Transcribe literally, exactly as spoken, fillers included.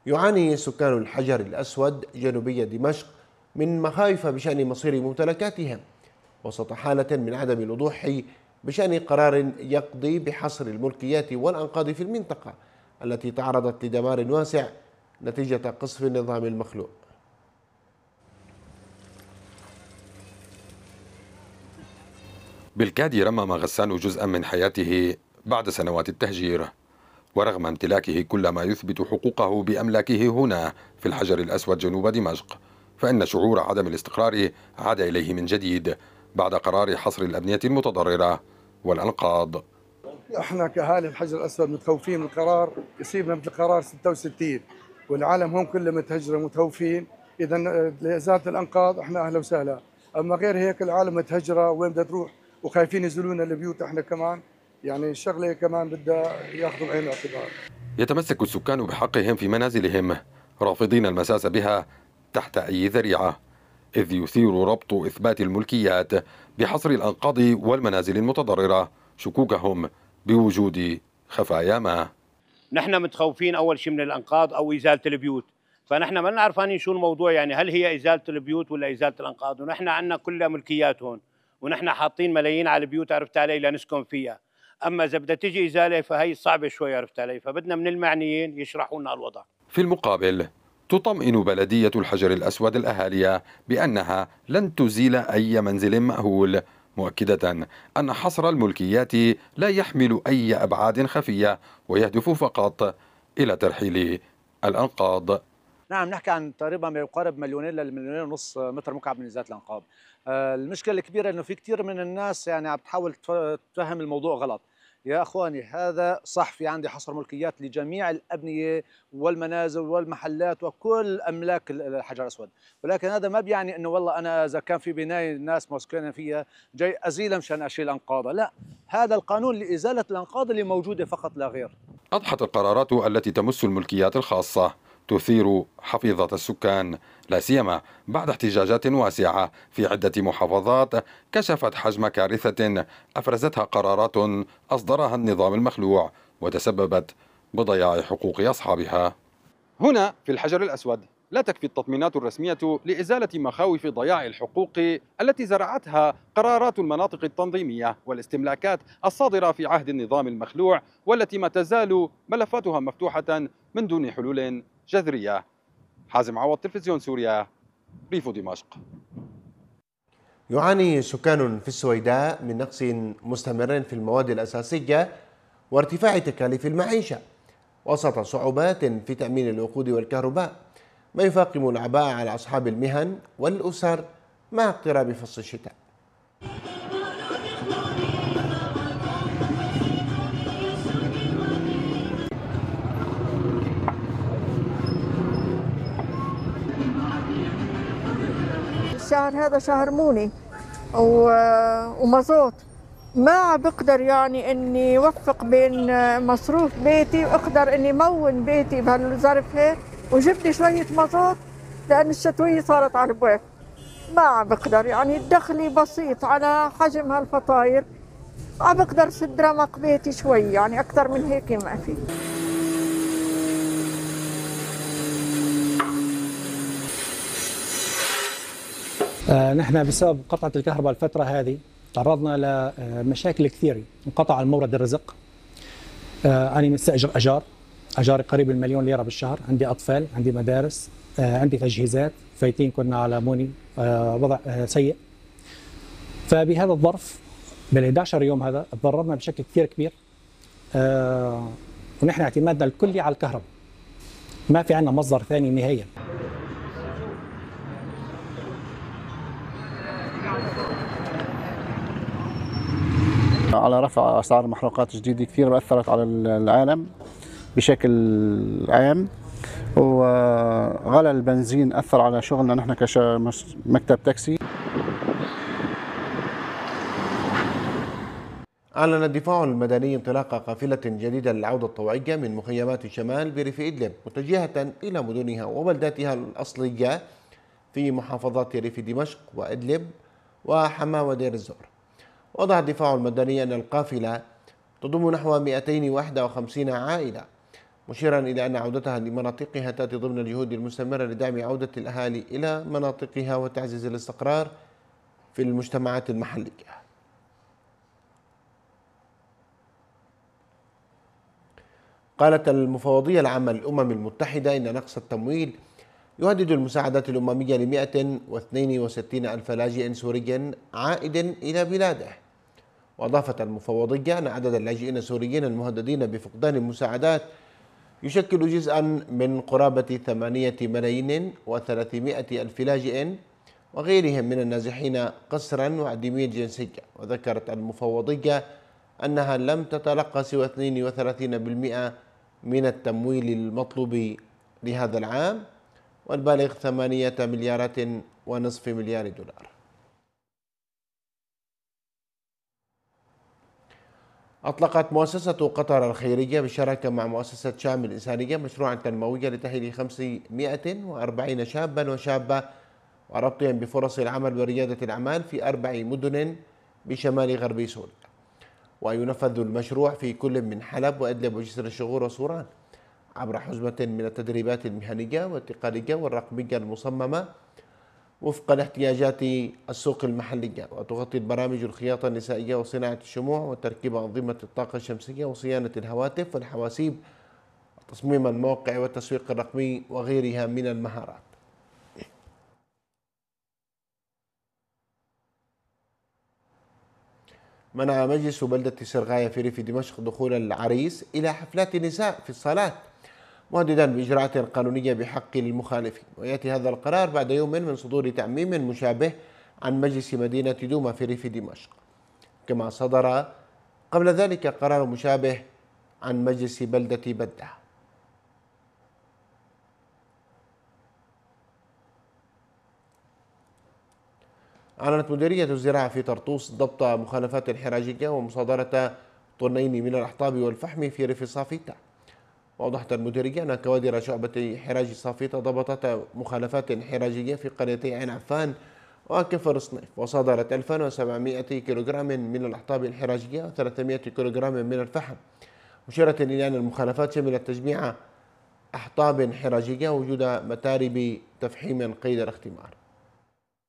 يعاني سكان الحجر الأسود جنوبي دمشق من مخاوف بشأن مصير ممتلكاتهم وسط حالة من عدم الوضوح بشأن قرار يقضي بحصر الملكيات والأنقاض في المنطقة التي تعرضت لدمار واسع نتيجة قصف النظام المخلوع. بالكاد رمم غسان جزءا من حياته بعد سنوات التهجير، ورغم امتلاكه كل ما يثبت حقوقه بأملاكه هنا في الحجر الأسود جنوب دمشق، فإن شعور عدم الاستقرار عاد إليه من جديد بعد قرار حصر الأبنية المتضررة والأنقاض. احنا كأهالي الحجر الأسود متخوفين من القرار يصيبنا مثل قرار ستة وستين، والعالم هم كلهم متهجرة متخوفين. إذا لإزالة الأنقاض احنا أهلا وسهلا، أما غير هيك العالم متهجرة وين بدها تروح وخايفين ينزلونا البيوت. احنا كمان يعني الشغله كمان بدها ياخذوا بعين الاعتبار. يتمسك السكان بحقهم في منازلهم رافضين المساس بها تحت أي ذريعة، إذ يثير ربط إثبات الملكيات بحصر الأنقاض والمنازل المتضررة شكوكهم بوجود خفايا ما. نحن متخوفين أول شيء من الأنقاض أو إزالة البيوت، فنحن ما عارفين شو الموضوع، يعني هل هي إزالة البيوت ولا إزالة الأنقاض، ونحن عندنا كلها ملكيات هون ونحن حاطين ملايين على البيوت عرفت علي لنسكن فيها. اما اذا بدها تيجي ازاله فهي صعبه شوي عرفت علي، فبدنا من المعنيين يشرحوا لنا الوضع. في المقابل تطمئن بلديه الحجر الاسود الاهالي بانها لن تزيل اي منزل مأهول، مؤكده ان حصر الملكيات لا يحمل اي ابعاد خفيه ويهدف فقط الى ترحيل الانقاض. نعم، نحكي عن تقريبا ما يقارب مليونين لمليونين ونص متر مكعب من ازاله الانقاض. المشكله الكبيره انه في كثير من الناس يعني عم تحاول تفهم الموضوع غلط. يا اخواني هذا صح، في عندي حصر ملكيات لجميع الابنيه والمنازل والمحلات وكل املاك الحجر الاسود، ولكن هذا ما بيعني انه والله انا اذا كان في بنايه الناس مسكنين فيها جاي ازيلها مشان اشيل انقاضها، لا، هذا القانون لازاله الانقاض اللي موجوده فقط لا غير. اضحت القرارات التي تمس الملكيات الخاصه تثير حفيظة السكان، لا سيما بعد احتجاجات واسعة في عدة محافظات كشفت حجم كارثة أفرزتها قرارات أصدرها النظام المخلوع وتسببت بضياع حقوق أصحابها. هنا في الحجر الأسود لا تكفي التطمينات الرسمية لإزالة مخاوف ضياع الحقوق التي زرعتها قرارات المناطق التنظيمية والاستملاكات الصادرة في عهد النظام المخلوع، والتي ما تزال ملفاتها مفتوحة من دون حلول جذرية. حازم عوض، تلفزيون سوريا، ريف دمشق. يعاني سكان في السويداء من نقص مستمر في المواد الأساسية وارتفاع تكاليف المعيشة وسط صعوبات في تأمين الوقود والكهرباء، ما يفاقم الأعباء على أصحاب المهن والأسر مع اقتراب فصل الشتاء. الشهر هذا شهر موني ومازوت، ما بقدر يعني اني اوفق بين مصروف بيتي واقدر اني مون بيتي بهالظرف هيك وجبت لي شويه مازوت لان الشتويه صارت على البواب. ما بقدر يعني دخلي بسيط على حجم هالفطاير، عم بقدر سد رمق بيتي شوي، يعني اكثر من هيك ما في. آه نحن بسبب قطعة الكهرباء الفترة هذه تعرضنا لمشاكل كثيرة، انقطع المورد الرزق. آه أنا مستأجر أجار، أجاري قريب المليون ليرة بالشهر، عندي أطفال، عندي مدارس، آه عندي تجهيزات، فايتين كنا على موني، آه وضع آه سيء. فبهذا الظرف بال إحدى عشر يوم هذا تضررنا بشكل كثير كبير، آه ونحن اعتمادنا الكلي على الكهرباء، ما في عندنا مصدر ثاني نهائيا. على رفع أسعار المحروقات الجديدة كثير أثرت على العالم بشكل عام، وغلى البنزين أثر على شغلنا نحن كمكتب تاكسي. أعلن الدفاع المدني انطلاق قافلة جديدة للعودة الطوعية من مخيمات الشمال بريف إدلب متجهة إلى مدنها وبلداتها الأصلية في محافظات ريف دمشق وإدلب وحماة ودير الزور. وضع الدفاع المدني أن القافلة تضم نحو مئتين وواحد وخمسين عائلة مشيرا إلى أن عودتها لمناطقها تأتي ضمن الجهود المستمرة لدعم عودة الأهالي إلى مناطقها وتعزيز الاستقرار في المجتمعات المحلية. قالت المفوضية العامة للأمم المتحدة إن نقص التمويل يهدد المساعدات الأممية ل مئة واثنين وستين ألف لاجئ سوري عائد إلى بلاده. وأضافت المفوضية أن عدد اللاجئين السوريين المهددين بفقدان المساعدات يشكل جزءا من قرابة ثمانية ملايين وثلاثمائة ألف لاجئ وغيرهم من النازحين قسرا وعديمي الجنسية. وذكرت المفوضية أنها لم تتلقى سوى اثنين وثلاثين بالمئة من التمويل المطلوب لهذا العام والبالغ ثمانية مليارات ونصف مليار دولار. أطلقت مؤسسة قطر الخيرية بالشراكة مع مؤسسة شام الإنسانية مشروعا تنمويا لتأهيل خمسمائة وأربعين شابا وشابة وربطهم بفرص العمل وريادة الأعمال في أربع مدن بشمال غرب سوريا. وينفذ المشروع في كل من حلب وإدلب وجسر الشغور وصوران عبر حزمة من التدريبات المهنية والتقنية والرقمية المصممة وفق لاحتياجات السوق المحلية. وتغطي البرامج الخياطة النسائية وصناعة الشموع وتركيب أنظمة الطاقة الشمسية وصيانة الهواتف والحواسيب وتصميم الموقع والتسويق الرقمي وغيرها من المهارات. منع مجلس بلدة سرغاية في ريف دمشق دخول العريس إلى حفلات النساء في الصالات مهددا بإجراءات قانونية بحق المخالفين. ويأتي هذا القرار بعد يوم من صدور تعميم مشابه عن مجلس مدينة دوما في ريف دمشق، كما صدر قبل ذلك قرار مشابه عن مجلس بلدة بدة. أعلنت مديرية الزراعة في طرطوس ضبط مخالفات حراجية ومصادرة طنين من الأحطاب والفحم في ريف صافيتا. وأوضحت المديرية أن كوادر شعبة حراج صافيتا ضبطت مخالفات حراجية في قريتي عين عفان وكفر صنيف، وصادرت ألف وسبعمائة كيلوغرام من الأحطاب الحراجية وثلاثمائة كيلوغرام من الفحم، مشيرة إلى أن المخالفات شملت تجميع أحطاب حراجية ووجود متارب تفحيم قيد الاختمار.